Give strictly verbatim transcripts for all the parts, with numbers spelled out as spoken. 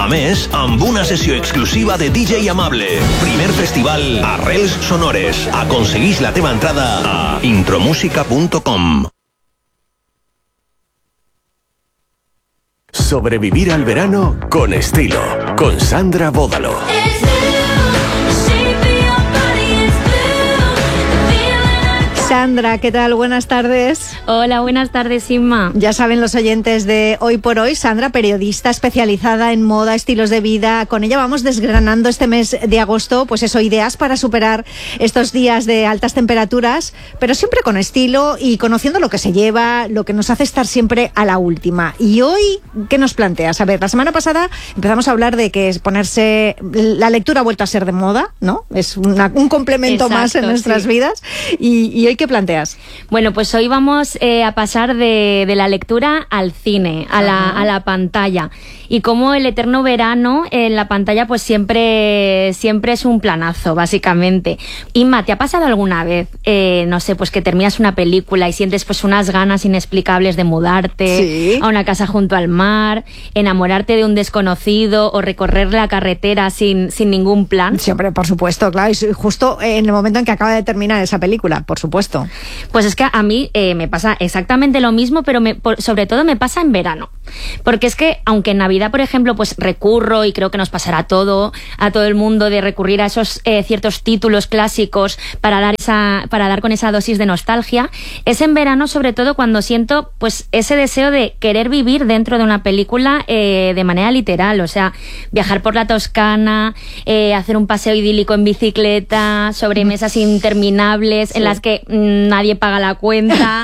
mes amb una sessió exclusiva de D J Amable. Primer festival Arrels Sonores. Aconsegueix la teva entrada a intromusica punto com. Sobrevivir al verano con estilo, con Sandra Bódalo. Sandra, ¿qué tal? Buenas tardes. Hola, buenas tardes, Inma. Ya saben los oyentes de Hoy por Hoy, Sandra, periodista especializada en moda, estilos de vida. Con ella vamos desgranando este mes de agosto, pues eso, ideas para superar estos días de altas temperaturas, pero siempre con estilo y conociendo lo que se lleva, lo que nos hace estar siempre a la última. Y hoy, ¿qué nos planteas? A ver, la semana pasada empezamos a hablar de que es ponerse... La lectura ha vuelto a ser de moda, ¿no? Es una, un complemento Exacto, más en nuestras sí. vidas. Y, y hoy, ¿qué planteas? Bueno, pues hoy vamos eh, a pasar de, de la lectura al cine, a la, a la pantalla. Y como el eterno verano en la pantalla pues siempre, siempre es un planazo, básicamente. Inma, ¿te ha pasado alguna vez, eh, no sé, pues que terminas una película y sientes pues unas ganas inexplicables de mudarte ¿Sí? a una casa junto al mar, enamorarte de un desconocido o recorrer la carretera sin, sin ningún plan? Siempre, por supuesto, claro. Y justo en el momento en que acaba de terminar esa película, por supuesto. Pues es que a mí eh, me pasa exactamente lo mismo, pero me, por, sobre todo me pasa en verano. Porque es que, aunque en Navidad, por ejemplo, pues recurro, y creo que nos pasará todo, a todo el mundo, de recurrir a esos eh, ciertos títulos clásicos para dar esa, para dar con esa dosis de nostalgia, es en verano sobre todo cuando siento pues ese deseo de querer vivir dentro de una película eh, de manera literal, o sea, viajar por la Toscana, eh, hacer un paseo idílico en bicicleta, sobre mesas interminables sí. en las que mmm, nadie paga la cuenta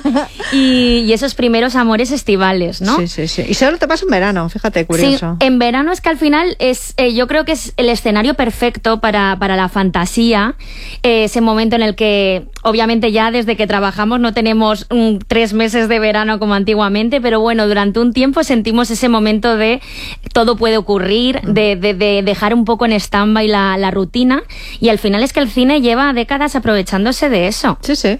y, y esos primeros amores estivales, ¿no? Sí, sí, sí. Y solo te pasa en verano, fíjate, curioso. Sí, en verano es que al final es, eh, yo creo que es el escenario perfecto para, para la fantasía, eh, ese momento en el que obviamente ya desde que trabajamos no tenemos um, tres meses de verano como antiguamente, pero bueno, durante un tiempo sentimos ese momento de todo puede ocurrir, de, de, de dejar un poco en stand-by la, la rutina, y al final es que el cine lleva décadas aprovechándose de eso. Sí, sí.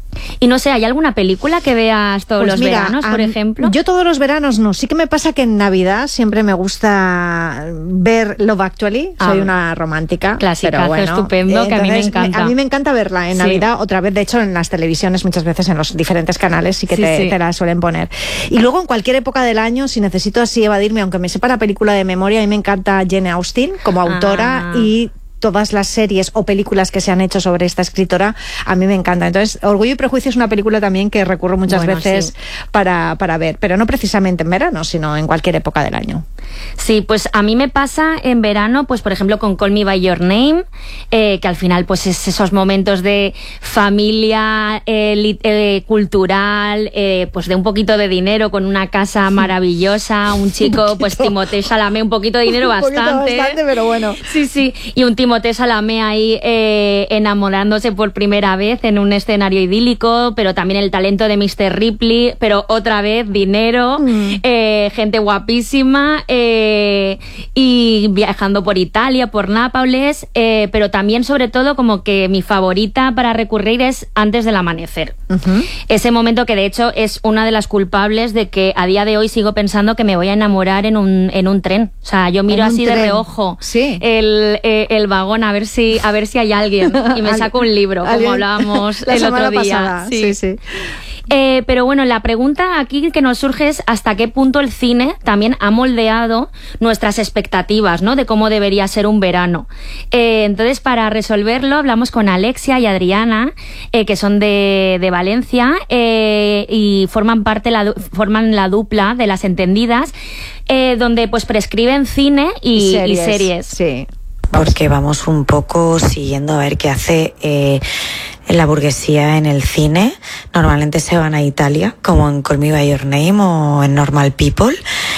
Y no sé, ¿hay alguna película que veas todos pues los mira, veranos, por um, ejemplo? Yo todos los veranos no. Sí que me pasa que en Navidad siempre me gusta ver Love Actually. Ah, Soy una romántica. Clasicazo, pero bueno, estupendo, eh, que a mí me entonces, encanta. Me, a mí me encanta verla en sí. Navidad, otra vez, de hecho, en las televisiones, muchas veces en los diferentes canales sí que sí, te, sí. te la suelen poner. Y luego en cualquier época del año, si necesito así evadirme, aunque me sepa la película de memoria, a mí me encanta Jane Austen como autora ah. y todas las series o películas que se han hecho sobre esta escritora, a mí me encanta. Entonces, Orgullo y Prejuicio es una película también que recurro muchas bueno, veces sí. para, para ver, pero no precisamente en verano, sino en cualquier época del año. Sí, pues a mí me pasa en verano, pues por ejemplo con Call Me By Your Name, eh, que al final pues es esos momentos de familia eh, li, eh, cultural, eh, pues de un poquito de dinero, con una casa maravillosa, un chico, un pues Timothée Chalamet, un poquito de dinero un bastante. bastante, pero bueno. Sí, sí, y un Timothée Chalamet ahí eh, enamorándose por primera vez en un escenario idílico, pero también el talento de mister Ripley, pero otra vez dinero, mm. eh, gente guapísima, eh, y viajando por Italia, por Nápoles, eh, pero también sobre todo como que mi favorita para recurrir es Antes del amanecer. Uh-huh. Ese momento que de hecho es una de las culpables de que a día de hoy sigo pensando que me voy a enamorar en un, en un tren. O sea, yo miro así tren. de reojo sí. el, eh, el vagón a ver si a ver si hay alguien y me saco un libro, como hablábamos la el semana otro día. Pasada. Sí, sí. sí. Eh, pero bueno, la pregunta aquí que nos surge es hasta qué punto el cine también ha moldeado nuestras expectativas, ¿no?, de cómo debería ser un verano. Eh, entonces, para resolverlo, hablamos con Alexia y Adriana, eh, que son de, de Valencia, eh, y forman parte la, forman la dupla de Las Entendidas, eh, donde pues prescriben cine y, y series. Y series. Sí. Porque vamos un poco siguiendo a ver qué hace eh, la burguesía en el cine. Normalmente se van a Italia, como en Call Me By Your Name o en Normal People,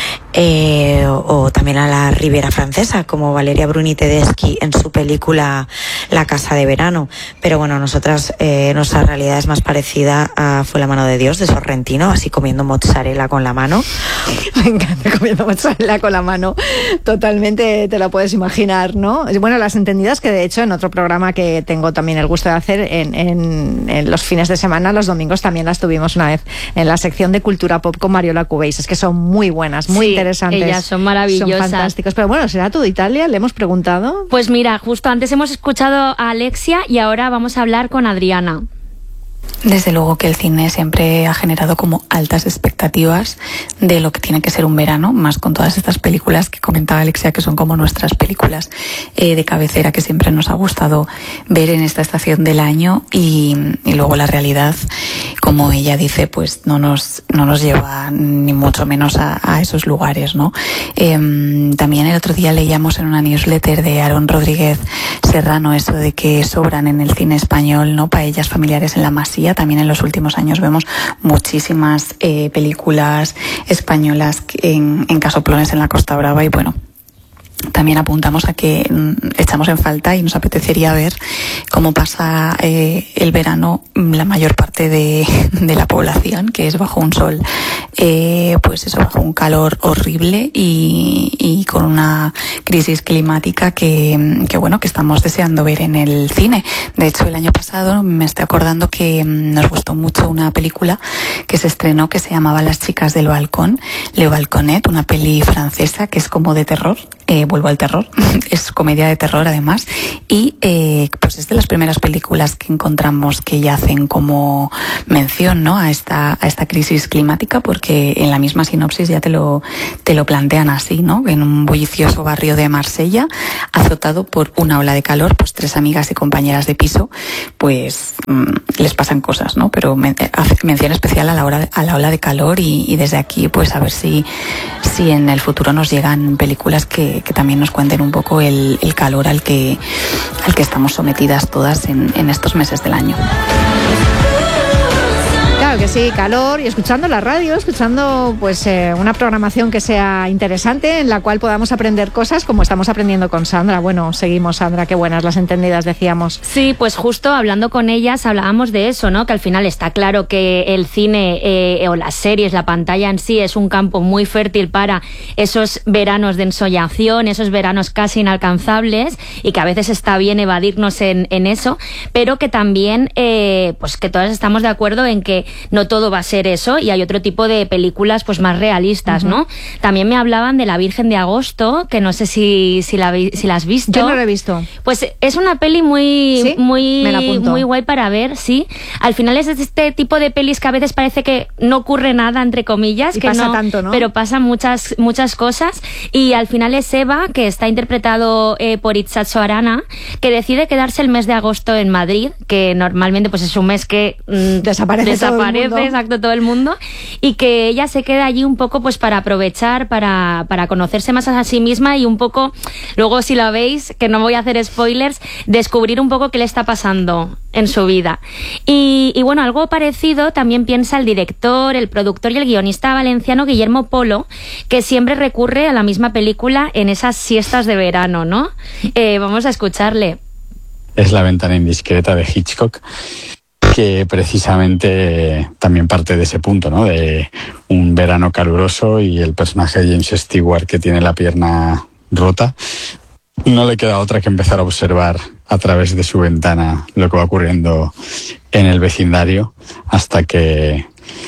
eh, o, o también a la Riviera Francesa, como Valeria Bruni Tedeschi en su película La Casa de Verano. Pero bueno, nosotras, eh, nuestra realidad es más parecida a Fue la mano de Dios, de Sorrentino, así comiendo mozzarella con la mano. Me encanta comiendo mozzarella con la mano. Totalmente te la puedes imaginar, ¿no? Bueno, Las Entendidas, que de hecho en otro programa que tengo también el gusto de hacer, en en, en los fines de semana, los domingos también las tuvimos una vez en la sección de Cultura Pop con Mariola Cubéis. Es que son muy buenas, muy sí, interesantes. Ellas son maravillosas. Son fantásticos. Pero bueno, ¿será todo Italia? ¿Le hemos preguntado? Pues mira, justo antes hemos escuchado a Alexia y ahora vamos a hablar con Adriana. Desde luego que el cine siempre ha generado como altas expectativas de lo que tiene que ser un verano, más con todas estas películas que comentaba Alexia, que son como nuestras películas eh, de cabecera que siempre nos ha gustado ver en esta estación del año, y, y luego la realidad, como ella dice, pues no nos, no nos lleva ni mucho menos a, a esos lugares, ¿no? Eh, también el otro día leíamos en una newsletter de Aaron Rodríguez Serrano eso de que sobran en el cine español, ¿no?, paellas familiares en la Masía. También en los últimos años vemos muchísimas eh, películas españolas en, en casoplones en la Costa Brava, y bueno, también apuntamos a que mm, echamos en falta y nos apetecería ver cómo pasa eh, el verano la mayor parte de, de la población, que es bajo un sol, eh, pues eso, bajo un calor horrible y, y con una crisis climática que, que bueno, que estamos deseando ver en el cine. De hecho, el año pasado me estoy acordando que nos gustó mucho una película que se estrenó que se llamaba Las chicas del balcón, Le Balconet, una peli francesa que es como de terror. Eh, vuelvo al terror, es comedia de terror además, y eh, pues es de las primeras películas que encontramos que ya hacen como mención, ¿no?, a esta a esta crisis climática, porque en la misma sinopsis ya te lo te lo plantean así, ¿no?, en un bullicioso barrio de Marsella, azotado por una ola de calor, pues tres amigas y compañeras de piso, pues mmm, les pasan cosas, ¿no?, pero men- hace mención especial a la hora a la ola de calor, y, y desde aquí pues a ver si si en el futuro nos llegan películas que que también nos cuenten un poco el, el calor al que, al que estamos sometidas todas en, en estos meses del año. Claro que sí, calor, y escuchando la radio, escuchando pues eh, una programación que sea interesante, en la cual podamos aprender cosas como estamos aprendiendo con Sandra. Bueno, seguimos, Sandra, qué buenas las entendidas, decíamos. Sí, pues justo hablando con ellas hablábamos de eso, ¿no? Que al final está claro que el cine eh, o las series, la pantalla en sí es un campo muy fértil para esos veranos de ensoñación, esos veranos casi inalcanzables, y que a veces está bien evadirnos en, en eso, pero que también eh, pues que todas estamos de acuerdo en que no todo va a ser eso, y hay otro tipo de películas pues más realistas, uh-huh. ¿no? También me hablaban de La Virgen de Agosto, que no sé si, si, la, si la has visto. Yo no la he visto. Pues es una peli muy, ¿Sí? muy, muy guay para ver, sí. Al final es este tipo de pelis que a veces parece que no ocurre nada, entre comillas. Y que pasa no, tanto, ¿no? Pero pasan muchas, muchas cosas, y al final es Eva, que está interpretado eh, por Itzazo Arana, que decide quedarse el mes de agosto en Madrid, que normalmente pues es un mes que mmm, desaparece, desaparece todo el mundo. Exacto, todo el mundo, y que ella se queda allí un poco pues para aprovechar, para, para conocerse más a sí misma, y un poco, luego si la veis, que no voy a hacer spoilers, descubrir un poco qué le está pasando en su vida. Y, y bueno, algo parecido también piensa el director, el productor y el guionista valenciano Guillermo Polo, que siempre recurre a la misma película en esas siestas de verano, ¿no? Eh, vamos a escucharle. Es La ventana indiscreta de Hitchcock, que precisamente también parte de ese punto, ¿no?, de un verano caluroso y el personaje de James Stewart, que tiene la pierna rota. No le queda otra que empezar a observar a través de su ventana lo que va ocurriendo en el vecindario, hasta que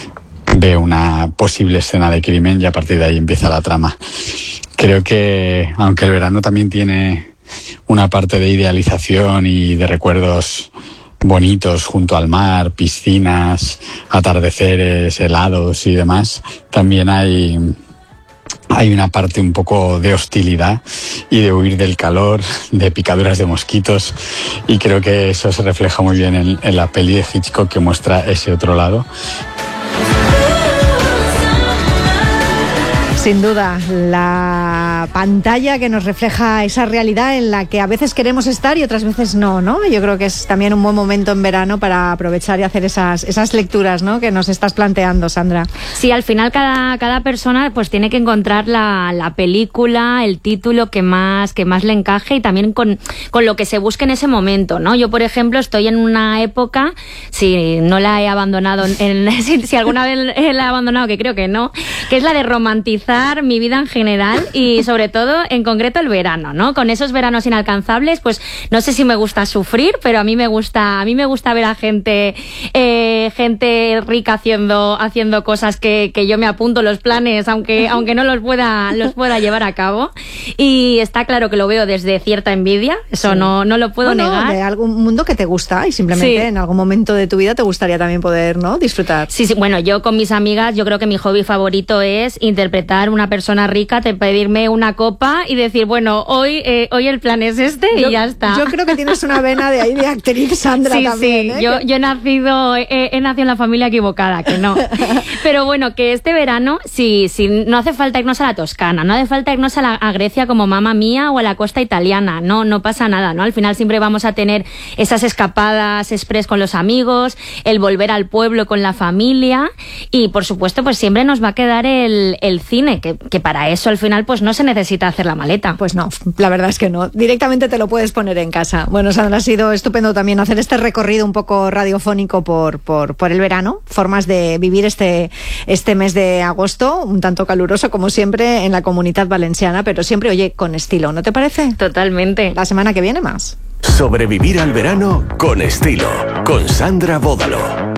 ve una posible escena de crimen, y a partir de ahí empieza la trama. Creo que, aunque el verano también tiene una parte de idealización y de recuerdos bonitos junto al mar, piscinas, atardeceres, helados y demás, también hay hay una parte un poco de hostilidad y de huir del calor, de picaduras de mosquitos, y creo que eso se refleja muy bien en, en la peli de Hitchcock, que muestra ese otro lado. Sin duda, la pantalla que nos refleja esa realidad en la que a veces queremos estar y otras veces no, ¿no? Yo creo que es también un buen momento en verano para aprovechar y hacer esas, esas lecturas, ¿no?, que nos estás planteando, Sandra. Sí, al final cada, cada persona pues tiene que encontrar la, la película, el título que más, que más le encaje, y también con, con lo que se busque en ese momento, ¿no? Yo, por ejemplo, estoy en una época, si no la he abandonado, en, si, si alguna vez la he abandonado, que creo que no, que es la de romantizar organizar mi vida en general y sobre todo, en concreto, el verano, ¿no? Con esos veranos inalcanzables, pues no sé si me gusta sufrir, pero a mí me gusta, a mí me gusta ver a gente, eh, gente rica haciendo, haciendo cosas que, que yo me apunto los planes, aunque, aunque no los pueda, los pueda llevar a cabo. Y está claro que lo veo desde cierta envidia, eso sí. no, no lo puedo bueno, negar. De algún mundo que te gusta y simplemente sí. en algún momento de tu vida te gustaría también poder, ¿no? Disfrutar. Sí, sí, bueno, yo con mis amigas, yo creo que mi hobby favorito es interpretar una persona rica, te pedirme una copa y decir, bueno, hoy, eh, hoy el plan es este yo, y ya está. Yo creo que tienes una vena de ahí de actriz, Sandra, sí, también. Sí, ¿eh? yo, que... yo he nacido, he, he nacido en la familia equivocada, que no. Pero bueno, que este verano, sí, sí, no hace falta irnos a la Toscana, no hace falta irnos a, la, a Grecia como Mamma Mía o a la costa italiana, no, no pasa nada, ¿no? Al final siempre vamos a tener esas escapadas express con los amigos, el volver al pueblo con la familia y, por supuesto, pues siempre nos va a quedar el, el cine, que, que para eso al final pues no se necesita hacer la maleta. Pues no, la verdad es que no. Directamente te lo puedes poner en casa. Bueno, Sandra, ha sido estupendo también hacer este recorrido un poco radiofónico por, por, por el verano, formas de vivir este, este mes de agosto, un tanto caluroso como siempre en la Comunitat Valenciana, pero siempre, oye, con estilo, ¿no te parece? Totalmente. La semana que viene más. Sobrevivir al verano con estilo, con Sandra Bódalo.